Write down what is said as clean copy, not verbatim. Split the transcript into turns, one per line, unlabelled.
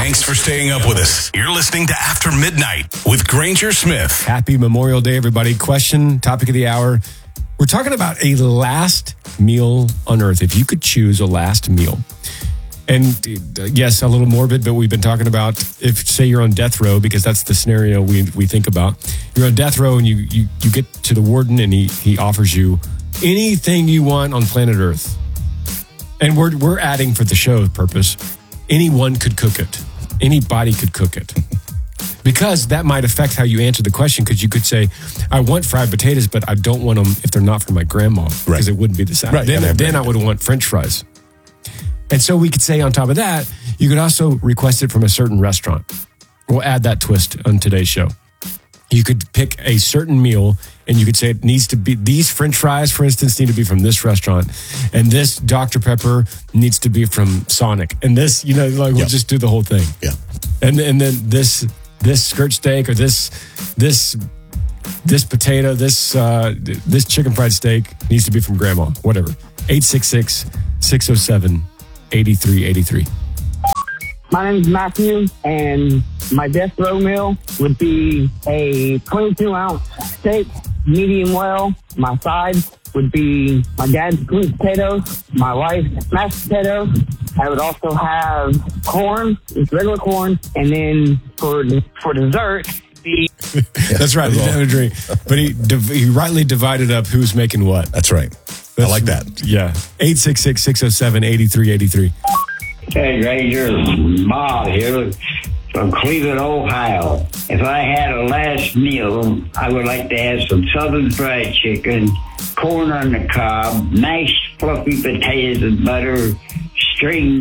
Thanks for staying up with us. You're listening to After Midnight with Granger Smith.
Happy Memorial Day, everybody. Question, topic of the hour. We're talking about a last meal on Earth. If you could choose a last meal. And yes, a little morbid, but we've been talking about if, say, you're on death row, because that's the scenario we think about. You're on death row and you get to the warden and he offers you anything you want on planet Earth. And we're adding for the show purpose, anyone could cook it. Anybody could cook it. Because that might affect how you answer the question, because you could say, I want fried potatoes, but I don't want them if they're not from my grandma, because it wouldn't be the same.
Right.
Then I would want French fries. And so we could say on top of that, you could also request it from a certain restaurant. We'll add that twist on today's show. You could pick a certain meal and you could say it needs to be, these French fries, for instance, need to be from this restaurant. And this Dr. Pepper needs to be from Sonic. And this, we'll just do the whole thing.
Yeah.
And then this skirt steak or this potato, this chicken fried steak needs to be from grandma, whatever. 866-607-8383.
My name is Matthew, and my death row meal would be a 22-ounce steak, medium well. My sides would be my dad's sweet potatoes, my wife's mashed potatoes. I would also have corn, just regular corn, and then for dessert,
That's right. He didn't have a drink, but he rightly divided up who's making what.
That's right. I like that.
Yeah. 866-607-8383.
Hey, Granger, Bob here from Cleveland, Ohio. If I had a last meal, I would like to have some southern fried chicken, corn on the cob, mashed fluffy potatoes and butter, string